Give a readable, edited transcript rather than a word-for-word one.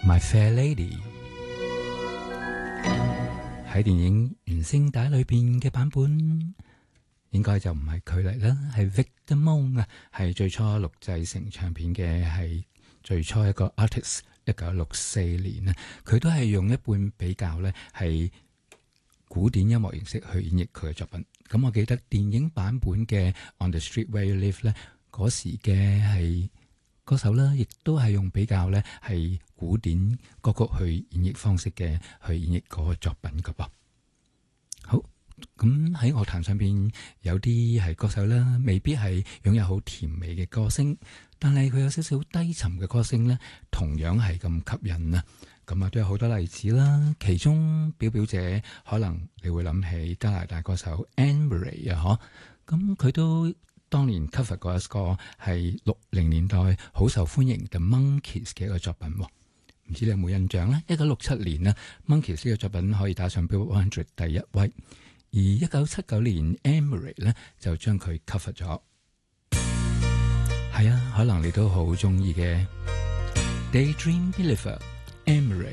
My Fair Lady 喺電影原聲帶裏邊嘅版本，應該就唔係佢嚟啦，係 Victor Monk 啊，係最初錄製成唱片嘅，係最初一個 artist。1964年啊，佢都係用一半比較咧係古典音樂形式去演繹佢嘅作品。咁我記得電影版本嘅 On the Street Where You Live 咧，嗰時嘅係歌手啦，亦都係用比較咧係古典歌曲去演繹方式嘅去演繹嗰個作品噶噃。好，咁喺樂壇上邊有啲係歌手啦，未必係擁有好甜美嘅歌聲，但係佢有少少低沉嘅歌聲咧，同樣係咁吸引啊！咁啊，都有好多例子啦。其中表者可能你會諗起加拿大歌手 Anne Murray 啊，咁佢都當年 cover 過一個係60年代好受歡迎 The Monkees 嘅一個作品。唔知你有冇印象呢？1967年呢 Monkees 嘅作品可以打上 Billboard 100第一位，而1979年 Anne Murray 呢就將佢 cover 咗。係啊，可能你都好中意嘅 Daydream Believer Anne Murray。